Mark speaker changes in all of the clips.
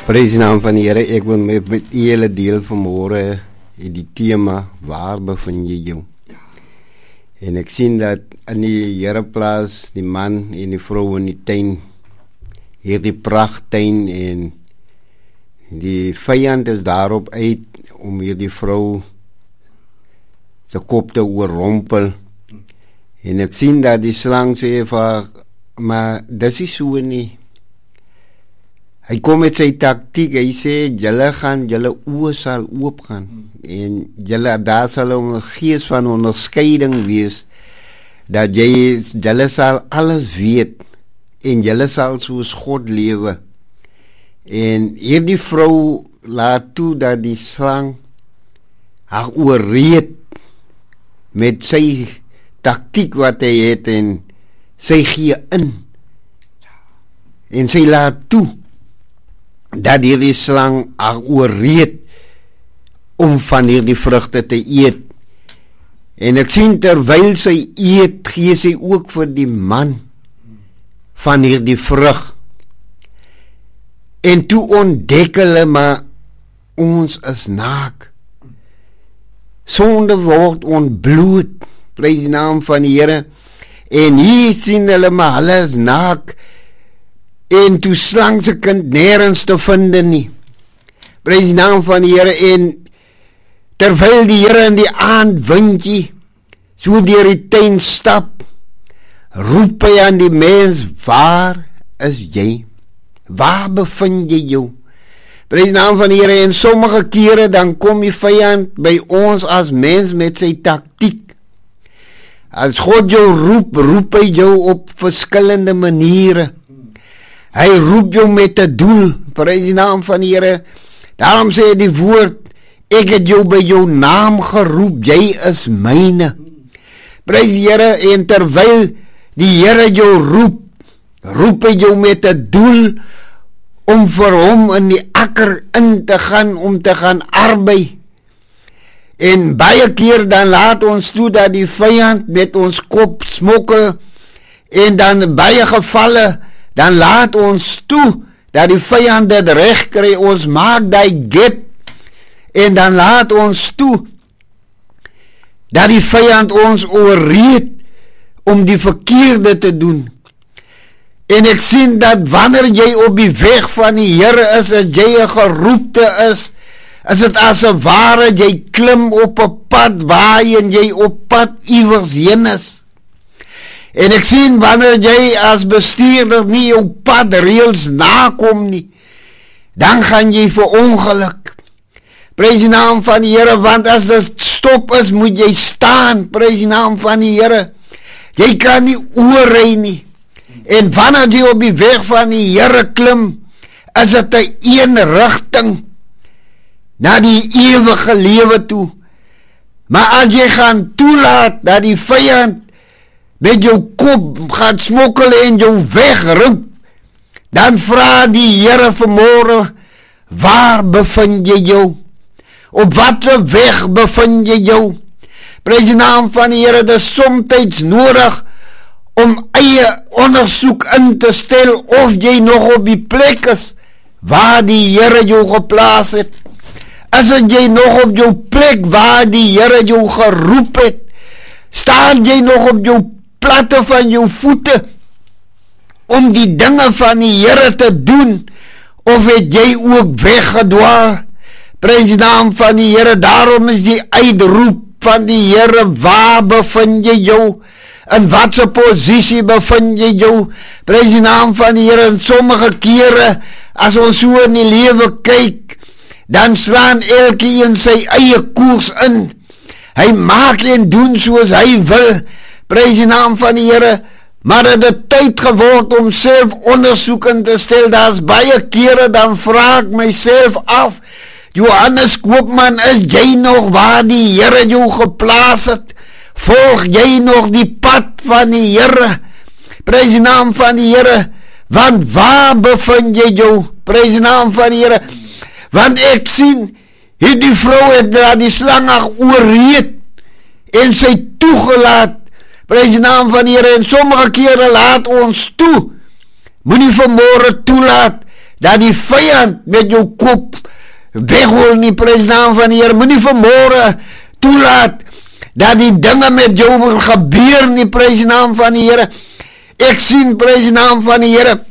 Speaker 1: Prys die naam van die Here. Ek wil met hele deel vanmôre die tema, waar bevind jy jou? En ek sien dat in die Here plaas die man en die vrou in die tuin, hierdie prachttuin, en die vyand is daarop uit om hierdie vrou sy kop te oorrompel. En ek sien dat die slang sê van, maar dis nie so nie. Hy kom met sy taktiek, hy sê, julle oë sal oopgaan, en daar sal 'n gees van onderskeiding wees, dat julle sal alles weet, en julle sal soos God lewe. En hierdie vrou laat toe dat die slang haar oorreed met sy taktiek wat hy het, en sy gee in, en sy laat toe dat hierdie slang haar oorreed om van hierdie vrugte te eet. En ek sien terwyl sy eet, gee sy ook vir die man van hierdie vrug. En toe ontdek hulle, maar ons is naak. Sonde word ontbloot, prys die naam van die Here. En hier sien hulle, maar hulle is naak. En toe slang sy kind nergens te vinden nie. Prys die naam van die Here. En terwyl die Here in die aandwindjie so deur die tuin stap, roep hy aan die mens, waar is jy? Waar bevind jy jou? Prys die naam van die Here. En sommige kere dan kom die vyand by ons as mens met sy taktiek. As God jou roep hy jou op verskillende maniere. Hy roep jou met 'n doel, prys die naam van die Here. Daarom sê die woord, ek het jou by jou naam geroep, jy is myne. Prys die Here, en terwyl die Here jou roep hy jou met 'n doel, om vir hom in die akker in te gaan, om te gaan arbei. En baie keer dan laat ons toe dat die vyand met ons kop smokkel, en dan baie gevalle, dan laat ons toe dat die vyand dit reg kry, ons maak die gap, en dan laat ons toe dat die vyand ons oorreed om die verkeerde te doen. En ek sien dat wanneer jy op die weg van die Here is, as jy 'n geroepte is dit as 'n ware, jy klim op 'n pad waarheen jy op pad iewers heen is. En ek sien wanneer jy as bestuurder nie jou padreëls nakom nie, dan gaan jy vir ongeluk. Prys die naam van die Here, want as dit stop is, moet jy staan. Prys die naam van die Here. Jy kan nie oorry nie. En wanneer jy op die weg van die Here klim, is dit 'n een rigting na die ewige lewe toe. Maar as jy gaan toelaat dat die vyand met jou kop gaan smokkel en jou wegrup, dan vra die Here vanmôre, waar bevind jy jou? Op watter weg bevind jy jou? Prys die naam van die Here. Dit is soms nodig om eie ondersoek in te stel of jy nog op die plek is waar die Here jou geplaas het. Is dit jy nog op jou plek waar die Here jou geroep het? Staan jy nog op jou platte van jou voete om die dinge van die Here te doen, of het jy ook weggedwaal? Prys die naam van die Here. Daarom is die uitroep van die Here, waar bevind jy jou? In watse posisie bevind jy jou? Prys die naam van die Here. En sommige kere, as ons so in die lewe kyk, dan slaan elkeen sy eie koers in. Hy maak en doen soos hy wil. Prys die naam van die Here. Maar het het tyd geword om self ondersoek in te stel. Daar's baie kere dan vra ek myself af, Johannes Koopman, is jy nog waar die Here jou geplaas het? Volg jy nog die pad van die Here? Prys die naam van die Here. Want waar bevind jy jou? Prys die naam van die Here. Want ek sien, hierdie vrou het dat die slang haar oorreed en sy toegelaat. Prys die naam van die Here. En sommige kere laat ons toe. Moenie vanmôre toelaat dat die vyand met jou kop weghol nie, prys die naam van die Here. Moenie vanmôre toelaat dat die dinge met jou wil gebeur nie, prys die naam van die Here. Ek sien, prys die naam van die Here,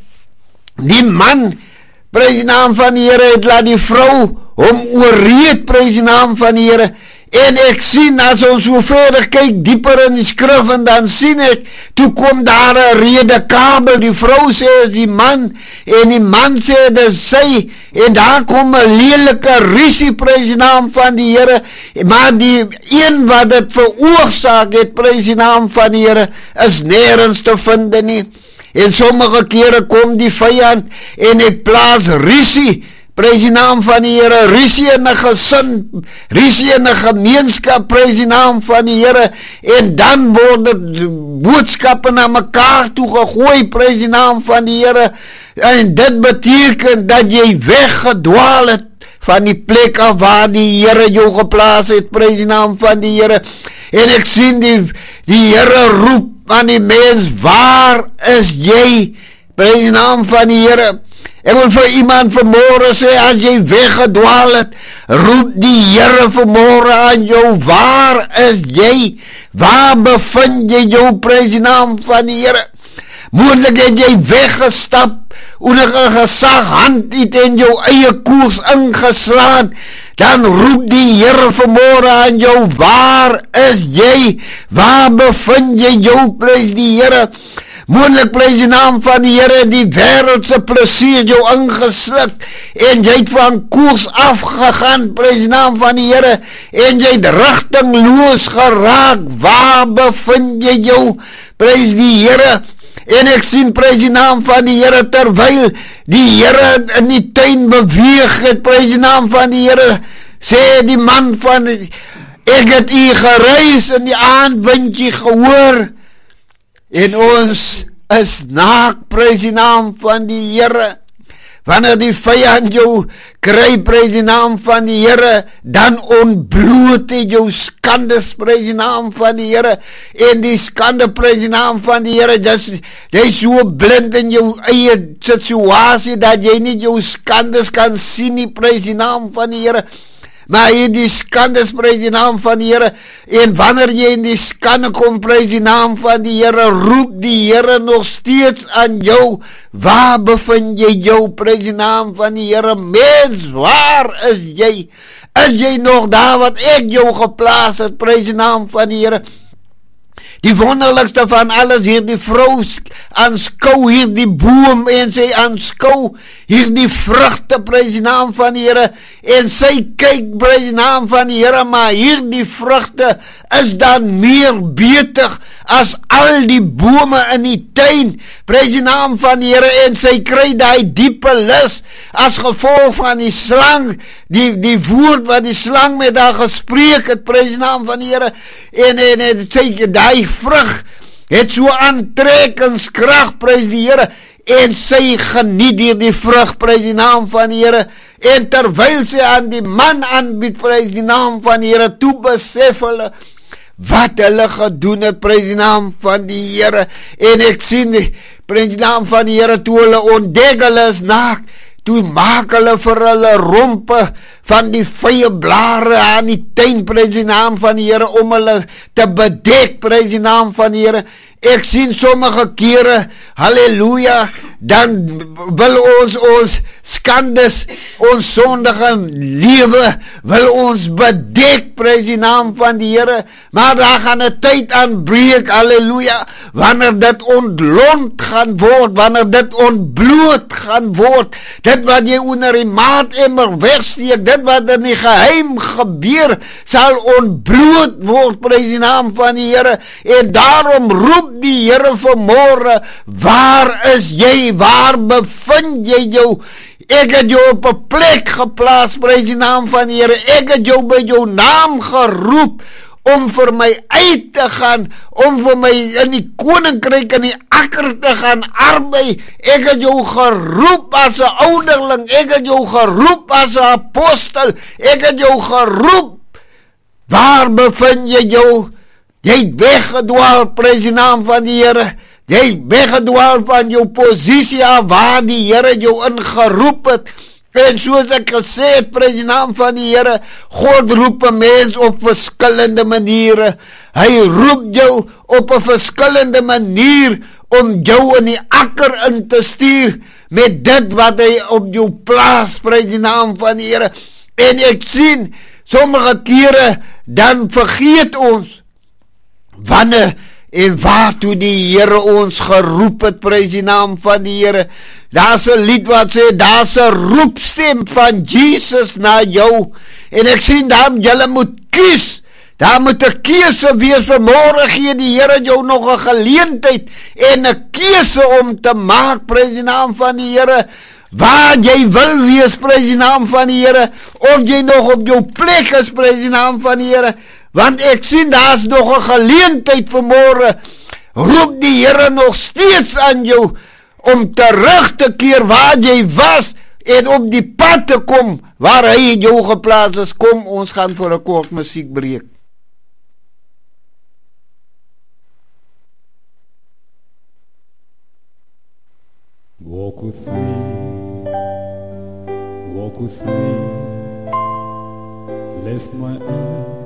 Speaker 1: die man, prys die naam van die Here, het laat die vrou hom oorreed, prys die naam van die Here. En ek sien, as ons so verder kyk, dieper in die skrif, en dan sien ek, toe kom daar 'n redekabel, die vrou sê is die man, en die man sê dis sy, en daar kom 'n lelike rusie, prys die naam van die Here, maar die een wat dit veroorsaak het, prys die naam van die Here, is nêrens te vind nie. En sommige kere kom die vyand en hy plaas rusie, prys die naam van die Here, rusie in 'n gesin, rusie in 'n gemeenskap, prys die naam van die Here, en dan word dit boodskappe na mekaar toe gegooi, prys die naam van die Here, en dit beteken dat jy weggedwaal het van die plek af waar die Here jou geplaas het, prys die naam van die Here. En ek sien die Here roep aan die mens, waar is jy, prys die naam van die Here. Ek wil vir iemand vanmôre sê, as jy weggedwaal het, roep die Here vanmôre aan jou, waar is jy, waar bevind jy jou, prys die naam van die Here. Moontlik het jy weggestap, onder 'n gesaghand het en jou eie koers ingeslaan, dan roep die Here vanmôre aan jou, waar is jy, waar bevind jy jou, prys die Here. Moontlik, prys die naam van die Here, die wêreldse plesier jou ingesluk, en jy het van koers afgegaan, prys die naam van die Here, en jy het rigtingloos geraak, waar bevind jy jou, prys die Here. En ek sien, prys die naam van die Here, terwyl die Here in die tuin beweeg het, prys die naam van die Here, sê die man van, ek het u gereis in die aandwindjie gehoor, en ons is naak, prys die naam van die Here. Wanneer die vyand jou kry, prys die naam van die Here, dan ontbloot hy jou skandes, prys die naam van die Here. En die skande, prys die naam van die Here, jy is so blind in jou eie situasie, dat jy nie jou skandes kan sien nie, prys die naam van die Here. Maar hier die skandes, prys die naam van die Here, en wanneer jy in die skande kom, prys die naam van die Here, roep die Here nog steeds aan jou, waar bevind jy jou, prys die naam van die Here, mens, waar is jy? Is jy nog daar wat ek jou geplaas het, prys die naam van die Here? Die wonderlikste van alles, hier die vrou aanskou hier die boom, en sy aanskou hier die vrugte, prys die naam van die Here, en sy kyk, prys die naam van die Here, maar hier die vrugte is dan meer beter as al die bome in die tuin, prys die naam van die Here, en sy kry die diepe lus, as gevolg van die slang, die woord wat die slang met haar gespreek het, prys die naam van die Here, en sy die vrug het so aantrekkingskrag, prys die Here, en sy geniet hier die vrug, prys die naam van die Here, en terwyl sy aan die man aanbied, prys die naam van die Here, toe besef hulle wat hulle gedoen het, prys die naam van die Here, en ek sien, prys die naam van die Here, toe hulle ontdek hulle is naak, toe maak hulle vir hulle rompe van die vye blare aan die tuin, prys die naam van die Here, om hulle te bedek, prys die naam van die Here. Ek sien sommige kere, halleluja, dan wil ons skandes, ons sondige lewe, wil ons bedek, prys die naam van die Here, maar daar gaan 'n tyd aanbreek, halleluja, wanneer dit ontlont gaan word, wanneer dit ontbloot gaan word, dit wat jy onder die maatemmer wegsteek, dit wat in die geheim gebeur, sal ontbloot word, prys die naam van die Here, en daarom roep die Here vanmôre, waar is jy, waar bevind jy jou? Ek het jou op 'n plek geplaas, prys die naam van die Here, ek het jou by jou naam geroep, om vir my uit te gaan, om vir my in die koninkryk, in die akker te gaan arbei. Ek het jou geroep as 'n ouderling, ek het jou geroep as 'n apostel, ek het jou geroep, waar bevind jy jou? Jy het weggedwaal, prys die naam van die Here, Jy weggedwaal van jou posisie af waar die Here jou ingeroep het. En soos ek gesê het, prys die naam van die Here, God roep 'n mens op verskillende maniere. Hy roep jou op 'n verskillende manier om jou in die akker in te stuur met dit wat hy op jou plaas, prys die naam van die Here. En ek sien, sommige kere dan vergeet ons wanneer en waartoe die Here ons geroep het, prys die naam van die Here. Daar's 'n lied wat sê, daar's 'n roepstem van Jesus na jou. En ek sien dan, julle moet kies. Daar moet 'n keuse wees. Vanmôre gee die Here jou nog 'n geleentheid en 'n keuse om te maak, prys die naam van die Here. Waar jy wil wees, prys die naam van die Here. Of jy nog op jou plek is, prys die naam van die Here. Want ek sien daar's nog 'n geleentheid vanmôre. Roep die Here nog steeds aan jou om terug te keer waar jy was en op die pad te kom waar hy jou geplaas is. Kom, ons gaan vir 'n kort musiekbreek.
Speaker 2: Walk with me, lest my